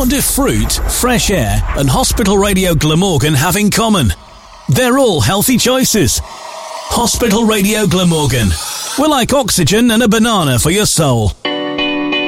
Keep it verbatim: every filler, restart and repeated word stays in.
do fruit, fresh air and Hospital Radio Glamorgan have in common? They're all healthy choices. Hospital Radio Glamorgan. We're like oxygen and a banana for your soul.